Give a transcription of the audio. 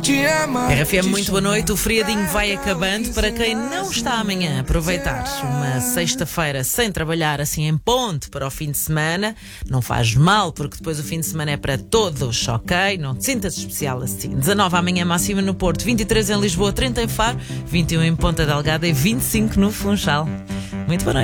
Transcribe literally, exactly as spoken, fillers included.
R F M, muito boa noite. O feriadinho vai acabando. Para quem não está amanhã a aproveitar uma sexta-feira sem trabalhar, assim em ponte para o fim de semana, não faz mal, porque depois o fim de semana é para todos, ok? Não te sintas especial assim. dezanove amanhã, máxima no Porto, vinte e três em Lisboa, trinta em Faro, vinte e um em Ponta Delgada e vinte e cinco no Funchal. Muito boa noite.